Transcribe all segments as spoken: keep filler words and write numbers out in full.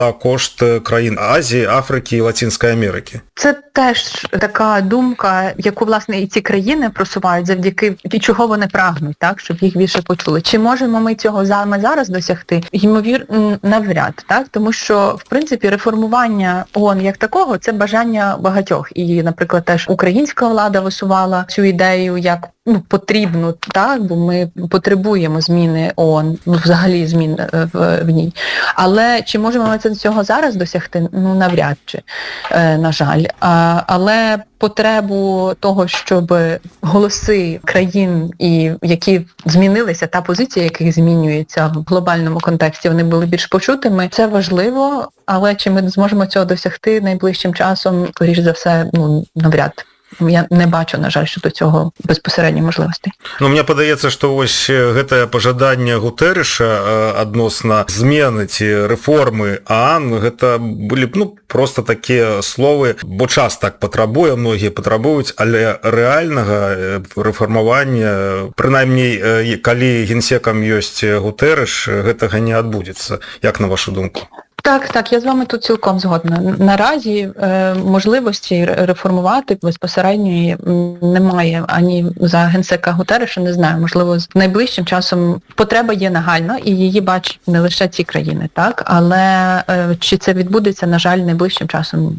на кошт країн Азії, Африки і Латинської Америки. Це теж така думка, яку, власне, і ці країни просувають завдяки, від чого вони прагнуть, так, щоб їх більше почули. Чи можемо ми цього саме зараз досягти? Ймовірно, навряд, так, тому що, в принципі, реформування ООН як такого – це бажання багатьох. І, наприклад, теж українська влада висувала цю ідею як ну, потрібно, так, бо ми потребуємо зміни ООН, ну, взагалі змін в, в ній. Але чи можемо ми це цього зараз досягти? Ну, навряд чи, е, на жаль. А, але потребу того, щоб голоси країн, і які змінилися, та позиція, яких змінюється в глобальному контексті, вони були більш почутими, це важливо, але чи ми зможемо цього досягти найближчим часом, скоріш за все, ну, навряд. Я не бачу, на жаль, що до цього безпосередньо можливостей. Ну, мне падаецца, што вось гэтае пажаданне Гутэрэша адносна змены ці рэформы ААН, гэта былі б, ну, просто такія словы, бо час так патрабуе, многія патрабуюць, але рэальнага рэфармавання, прынаймні, калі генсекам ёсць Гутэрэш, гэтага не адбудзецца. Як на вашу думку? Так, так, я з вами тут цілком згодна. Наразі е, можливості реформувати безпосередньо немає ані за генсека Гутерреша, не знаю, можливо, з найближчим часом потреба є нагальна і її бачать не лише ці країни, так, але е, чи це відбудеться, на жаль, найближчим часом,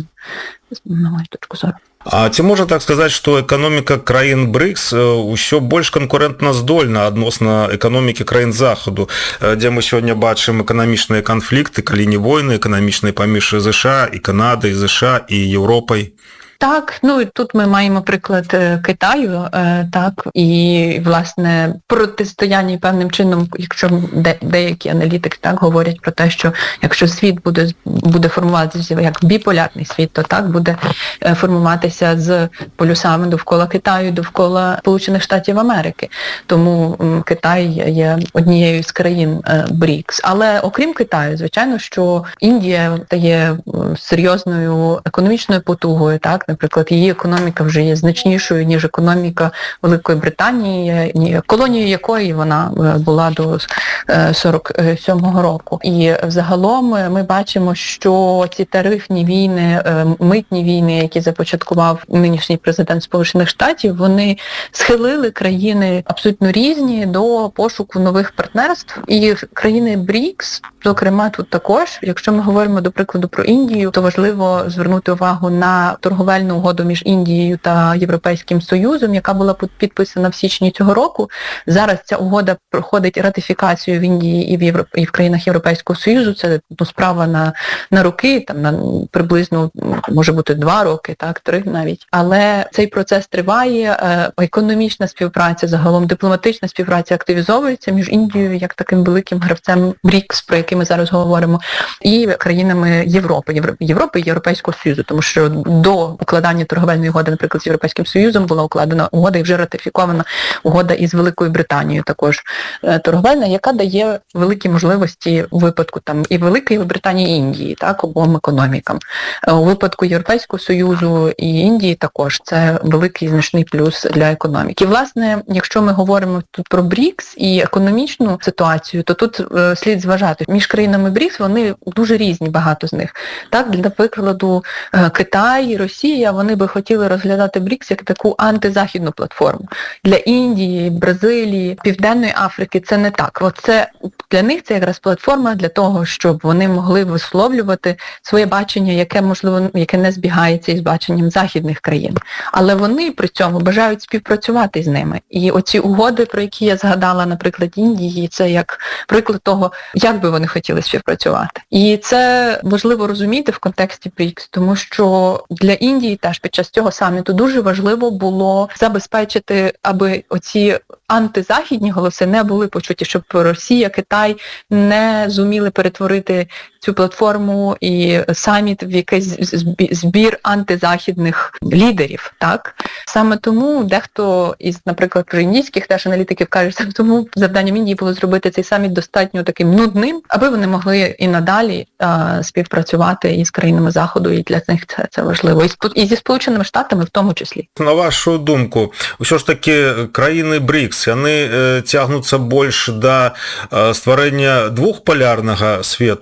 на мою точку зору. А ці можна так сказати, што эканоміка краін БРИКС ўсё больш канкурэнтна здольна адносна эканомікі краін Захаду, дзе мы сёння бачым эканамічныя канфлікты, калі не войны, эканамічныя паміж ЗША і Канадай, ЗША і Європай. Так, ну і тут ми маємо приклад Китаю, так, і, власне, протистояння певним чином, якщо де, деякі аналітики так говорять про те, що якщо світ буде, буде формуватися як біполярний світ, то так буде формуватися з полюсами довкола Китаю, довкола Сполучених Штатів Америки. Тому Китай є однією з країн БРІКС. Але окрім Китаю, звичайно, що Індія стає серйозною економічною потугою, так, наприклад, її економіка вже є значнішою, ніж економіка Великої Британії, колонією якої вона була до сорок сьомого року. І взагалом ми бачимо, що ці тарифні війни, митні війни, які започаткував нинішній президент Сполучених Штатів, вони схилили країни абсолютно різні до пошуку нових партнерств. І країни БРІКС, зокрема, тут також, якщо ми говоримо, до прикладу, про Індію, то важливо звернути увагу на торговельну угоду між Індією та Європейським Союзом, яка була підписана в січні цього року. Зараз ця угода проходить ратифікацію в Індії і в, Європ... і в країнах Європейського Союзу. Це ну, справа на, на роки, там на приблизно, може бути, два роки, так, три навіть. Але цей процес триває, економічна співпраця, загалом дипломатична співпраця активізовується між Індією, як таким великим гравцем БРІКС, про який ми зараз говоримо, і країнами Європи, Європи і Європейського Союзу, тому що до укладання торговельної угоди, наприклад, з Європейським Союзом була укладена угода і вже ратифікована угода із Великою Британією також торговельна, яка дає великі можливості у випадку там і Великої Британії, і Індії, так, обом економікам. У випадку Європейського Союзу і Індії також це великий значний плюс для економіки. І, власне, якщо ми говоримо тут про БРІКС і економічну ситуацію, то тут е, слід зважати. Між країнами БРІКС вони дуже різні, багато з них. Так, для прикладу, е, Китай, Росія, вони би хотіли розглядати БРІКС як таку антизахідну платформу. Для Індії, Бразилії, Південної Африки це не так. От це, для них це якраз платформа для того, щоб вони могли висловлювати своє бачення, яке, можливо, яке не збігається із баченням західних країн. Але вони при цьому бажають співпрацювати з ними. І оці угоди, про які я згадала, наприклад, Індії, це як приклад того, як би вони хотіли співпрацювати. І це важливо розуміти в контексті БРІКС, тому що для Індії теж під час цього саміту дуже важливо було забезпечити, аби оці антизахідні голоси не були почуті, щоб Росія, Китай не зуміли перетворити цю платформу і саміт в якийсь збір антизахідних лідерів, так? Саме тому дехто із, наприклад, індійських теж аналітиків каже, саме тому завданням Індії було зробити цей саміт достатньо таким нудним, аби вони могли і надалі а, співпрацювати із країнами Заходу, і для них це, це важливо. І, і зі Сполученими Штатами в тому числі. На вашу думку, ўсё ж таки країни БРІКС, яны э, цягнуцца больш да э, стварэння двухпалярнага свету, ці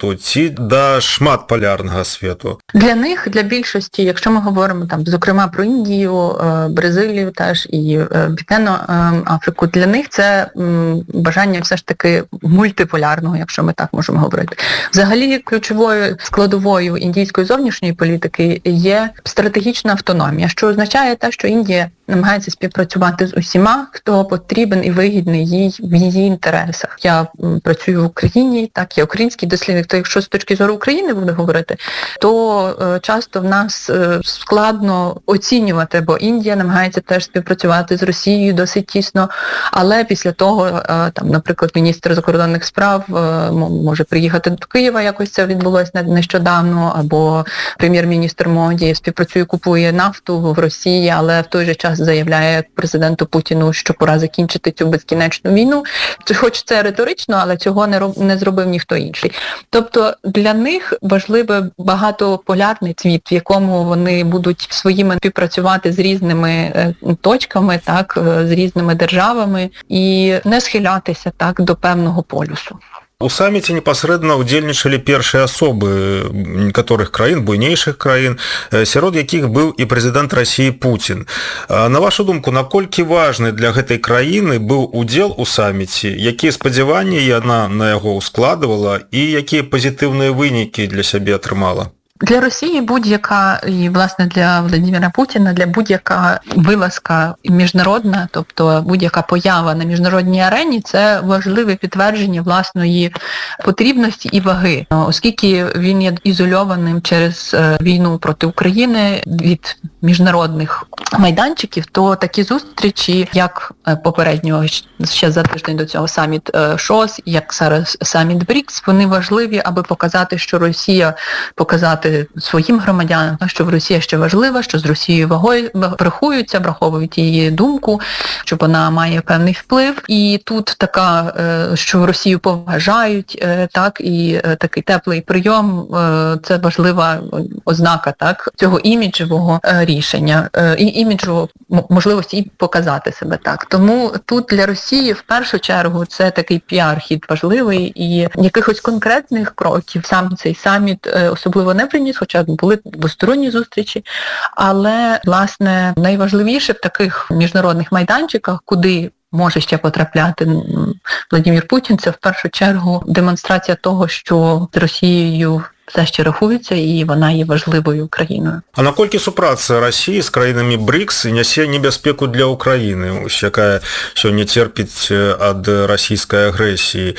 да шматполярного свету? Для них, для більшості, якщо ми говоримо там, зокрема про Індію, Бразилію теж і Південну Африку, для них це бажання все ж таки мультиполярного, якщо ми так можемо говорити. Взагалі ключовою складовою індійської зовнішньої політики є стратегічна автономія, що означає те, що Індія намагається співпрацювати з усіма, хто потрібен і вигідний їй в її інтересах. Я працюю в Україні, так, я український дослідник, то якщо з точки зору України буду говорити, то е, часто в нас е, складно оцінювати, бо Індія намагається теж співпрацювати з Росією досить тісно, але після того, е, там, наприклад, міністр закордонних справ е, може приїхати до Києва, якось це відбулося нещодавно, або прем'єр-міністр Моді співпрацює, купує нафту в Росії, але в той же час заявляє президенту Путіну, що пора закінчити цю безкінечну війну. Хоч це риторично, але цього не, роб... не зробив ніхто інший. Тобто для них важливий багатополярний світ, в якому вони будуть своїми співпрацювати з різними е, точками, так, е, з різними державами і не схилятися так до певного полюсу. У саміце непасрэдна ўдзельнічалі першыя асобы некаторых краін, буйнейшых краін, сярод якіх быў і прэзідэнт Расіі Пуцін. На вашу думку, наколькі важны для гэтай краіны быў удзел у саміце, якія спадзяванні яна на яго ускладывала і якія пазітыўныя вынікі для сябе атрымала? Для Росії будь-яка, і власне для Володимира Путіна, для будь-яка вилазка міжнародна, тобто будь-яка поява на міжнародній арені, це важливе підтвердження власної потрібності і ваги. Оскільки він є ізольованим через війну проти України від міжнародних майданчиків, то такі зустрічі, як попереднього ще за тиждень до цього саміт ШОС, як зараз саміт БРІКС, вони важливі, аби показати, що Росія, показати своїм громадянам, що в Росія ще важлива, що з Росією вагою рахуються, враховують її думку, що вона має певний вплив. І тут така, що Росію поважають, так, і такий теплий прийом, це важлива ознака, так, цього іміджевого рішення, і іміджу можливості і показати себе так. Тому тут для Росії в першу чергу це такий піар-хід важливий, і якихось конкретних кроків сам цей саміт особливо не приніс, хоча були двосторонні зустрічі, але, власне, найважливіше в таких міжнародних майданчиках, куди може ще потрапляти Володимир Путін, це в першу чергу демонстрація того, що з Росією все ще рахується, і вона є важливою країною. А наколькі супраца Росіі з країнами БРІКС нясе небяспеку для України, яка сёння церпіць ад расійскай агрэсіі?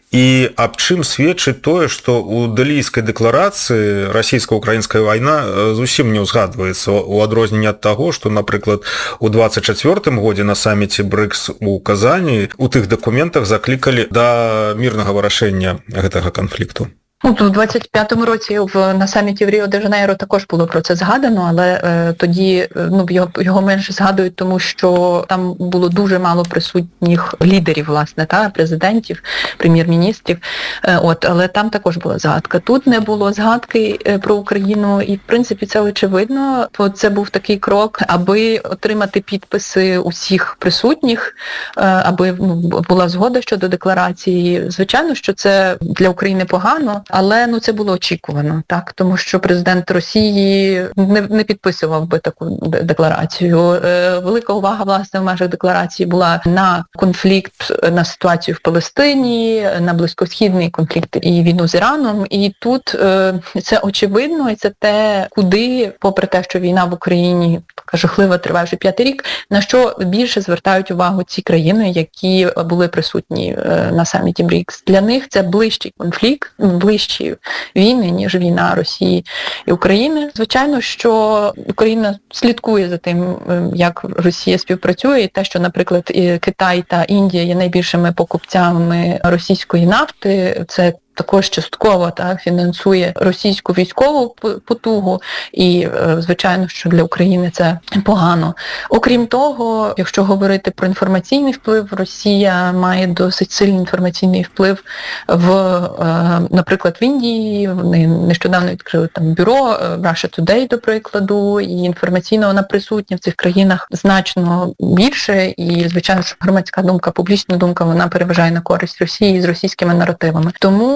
І аб чым сведчыць тое, што ў дэлійскай дэкларацыі расійска-украінская вайна зусім не ўзгадваецца, у адрозненне ад таго, што, напрыклад, у двадцать чацвёртым годзе на саміце БРІКС у Казані у тых дакументах заклікалі да мірнага вырашэння гэтага канфлікту. У двадцять п'ятому році в, на саміті в Ріо-де-Жанейро також було про це згадано, але е, тоді ну, його, його менше згадують, тому що там було дуже мало присутніх лідерів, власне, та, президентів, прем'єр-міністрів, е, от, але там також була згадка. Тут не було згадки е, про Україну, і в принципі це очевидно, бо це був такий крок, аби отримати підписи усіх присутніх, е, аби ну, була згода щодо декларації. Звичайно, що це для України погано, але ну це було очікувано, так, тому що президент Росії не, не підписував би таку декларацію. Е, велика увага, власне, в межах декларації була на конфлікт, на ситуацію в Палестині, на близькосхідний конфлікт і війну з Іраном. І тут е, це очевидно, і це те, куди, попри те, що війна в Україні така жахлива, триває вже п'ятий рік, на що більше звертають увагу ці країни, які були присутні е, на саміті БРІКС. Для них це ближчий конфлікт, ближчі війни, ніж війна Росії і України. Звичайно, що Україна слідкує за тим, як Росія співпрацює, і те, що, наприклад, Китай та Індія є найбільшими покупцями російської нафти, це також частково так, фінансує російську військову потугу, і, звичайно, що для України це погано. Окрім того, якщо говорити про інформаційний вплив, Росія має досить сильний інформаційний вплив в, наприклад, в Індії. Вони нещодавно відкрили там бюро Russia Today, до прикладу, і інформаційно вона присутня в цих країнах значно більше, і, звичайно, що громадська думка, публічна думка, вона переважає на користь Росії з російськими наративами. Тому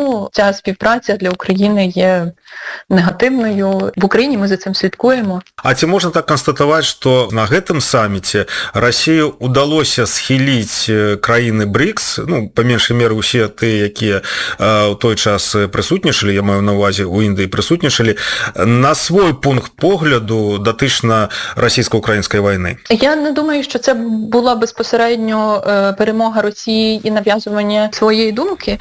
тому ця співпраця для України є негативною. В Україні ми за цим слідкуємо. А ці можна так констатувати, що на гэтым саміце Росію удалося схіліць країни БРИКС, ну, по меншай меры, усе тыя, якія ў той час прысутнічалі, я маю на увазе, у Індыі прысутнічалі, на свой пункт погляду датычна расійска-української війни? Я не думаю, що це була безпосередньо перемога Росії і нав'язування своєї думки,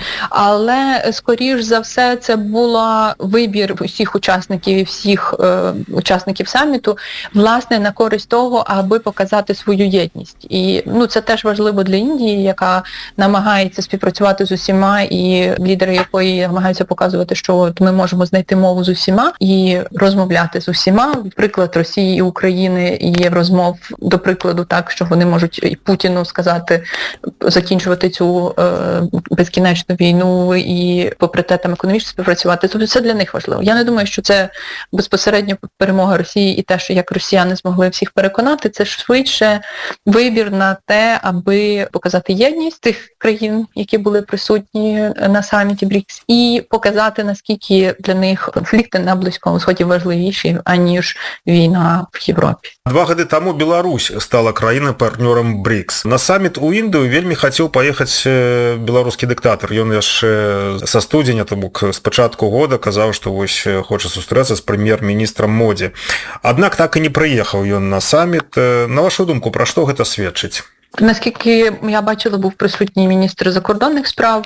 але, скоріш за все, це була вибір всіх учасників і всіх е, учасників саміту, власне, на користь того, аби показати свою єдність. І ну, це теж важливо для Індії, яка намагається співпрацювати з усіма, і лідери якої намагаються показувати, що от ми можемо знайти мову з усіма і розмовляти з усіма. Приклад Росії і України є в розмов, до прикладу, так, що вони можуть і Путіну сказати, закінчувати цю е, безкінечну війну і попри те там економічно співпрацювати. Тобто це для них важливо. Я не думаю, що це безпосередньо перемога Росії і те, що як росіяни змогли всіх переконати, це швидше вибір на те, аби показати єдність тих країн, які були присутні на саміті БРІКС, і показати, наскільки для них конфлікти на Близькому Сході важливіші, аніж війна в Європі. Два гады таму Беларусь стала краінай-партнёрам БРИКС. На саміт у Індыю вельмі хацеў паехаць беларускі дыктатар. Ён яшчэ са студзеня, то бок з пачатку года, казаў, што вось хоча сустрэцца з прэм'ер-міністрам Моді. Аднак так і не прыехаў ён на саміт. На вашу думку, пра што гэта сведчыць? Наскільки я бачила, був присутній міністр закордонних справ.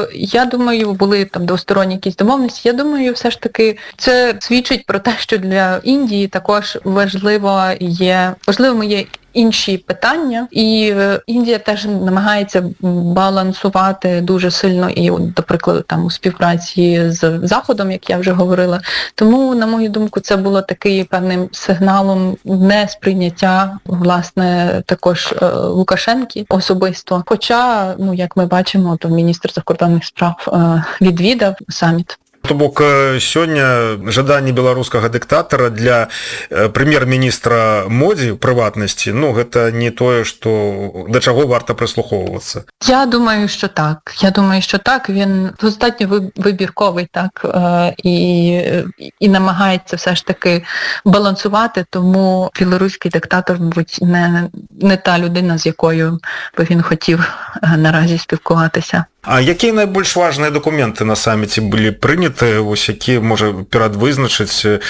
Я думаю, були там двосторонні якісь домовленості. Я думаю, все ж таки це свідчить про те, що для Індії також важливо є, важливими є інші питання, і Індія теж намагається балансувати дуже сильно і, до прикладу, там у співпраці з Заходом, як я вже говорила. Тому, на мою думку, це було таким певним сигналом несприйняття, власне, також Лукашенки особисто. Хоча, ну, як ми бачимо, то міністр закордонних справ відвідав саміт. То бок сёння жаданне беларускага дыктатара для прэм'ер-міністра Модзі, прыватнасці, ну, гэта не тое, што да чаго варта прислухоўвацца. Я думаю, що так. Я думаю, що так. Він достатньо вибірковий, так, і, і намагається все ж таки балансувати, тому білоруський диктатор, мабуть, не, не та людина, з якою би він хотів наразі спілкуватися. А якія найбольш важныя дакументы на саміце былі прыняты, вось які можа перадвызначыць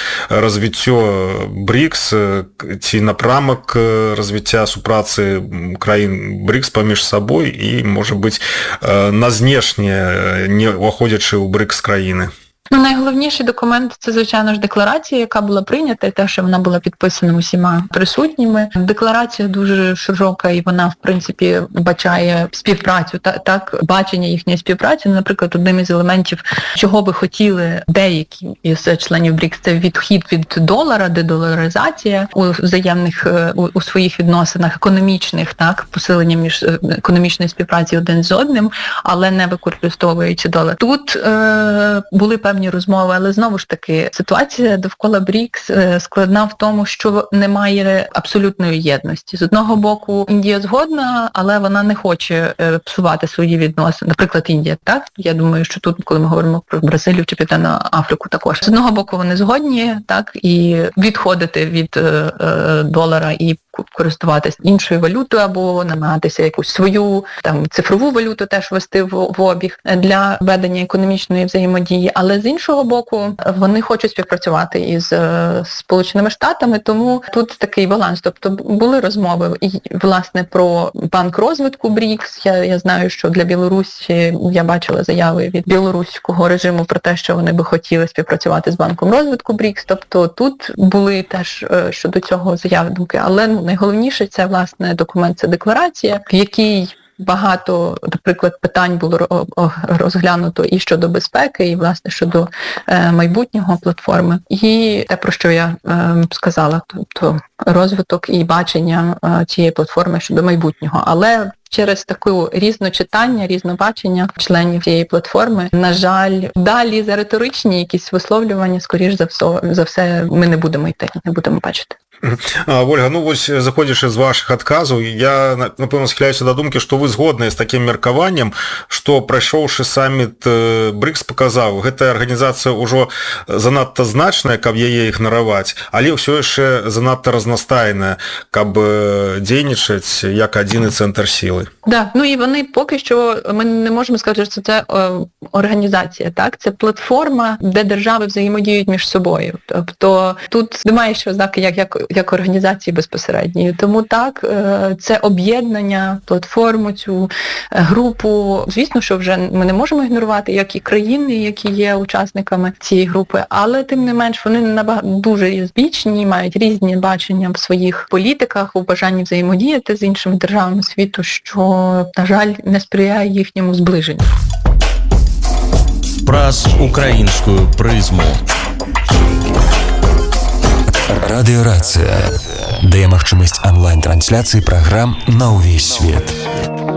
развіццё БРИКС ці напрамак развіцця супрацы краін БРИКС паміж сабой і, можа быць, на знешне, не ўваходзячы ў БРИКС краіны? Ну, найголовніший документ – це, звичайно ж, декларація, яка була прийнята, і те, що вона була підписана усіма присутніми. Декларація дуже широка, і вона, в принципі, бачає співпрацю, так, так бачення їхньої співпраці. Наприклад, одним із елементів, чого би хотіли деякі із членів БРІКС, це відхід від долара, дедоларизація у взаємних, у, у своїх відносинах економічних, так, посилення між економічної співпраці один з одним, але не використовуючи долар. Тут е, були певні розмови, але знову ж таки ситуація довкола БРІКС складна в тому, що немає абсолютної єдності. З одного боку, Індія згодна, але вона не хоче псувати свої відносини. Наприклад, Індія, так? Я думаю, що тут, коли ми говоримо про Бразилію чи Південну Африку також. З одного боку, вони згодні, так, і відходити від е, е, долара і користуватися іншою валютою або намагатися якусь свою там цифрову валюту теж ввести в, в обіг для ведення економічної взаємодії. Але з іншого боку, вони хочуть співпрацювати із е, Сполученими Штатами, тому тут такий баланс. Тобто були розмови і, власне, про банк розвитку БРІКС. Я, я знаю, що для Білорусі, я бачила заяви від білоруського режиму про те, що вони би хотіли співпрацювати з банком розвитку БРІКС. Тобто тут були теж е, щодо цього заяви думки. Але ну, найголовніше це, власне, документ, це декларація, в якій багато, наприклад, питань було розглянуто і щодо безпеки, і, власне, щодо е, майбутнього платформи. І те, про що я е, сказала, тобто розвиток і бачення е, цієї платформи щодо майбутнього. Але через таку різночитання, різнобачення членів цієї платформи, на жаль, далі за риторичні якісь висловлювання, скоріш за все, за все ми не будемо йти, не будемо бачити. Ольга, ну вось заходзячы з вашых адказаў, я напэўна схіляюся да думкі, што вы згодныя з такім меркаваннем, што прайшоўшы саміт брикс паказаў, гэтая арганізацыя ўжо занадта значная, каб яе ігнараваць, але ўсё яшчэ занадта разнастайная, каб дзейнічаць як адзіны цэнтр сілы. Да, ну і вони поки що, ми не можемо сказати, що це о, організація, так? Це платформа, де держави взаємодіють між собою. Тобто тут немає ще ознаки як, як, як організації безпосередньої. Тому так, це об'єднання, платформу, цю групу. Звісно, що вже ми не можемо ігнорувати, як і країни, які є учасниками цієї групи, але тим не менш вони набагато дуже різнобічні, мають різні бачення в своїх політиках, у бажанні взаємодіяти з іншими державами світу, що, на жаль, не сприяє їхньому зближенню. Праз українську призму. Радыёрацыя дае магчымасць онлайн-трансляцыі праграм на ўвесь свет.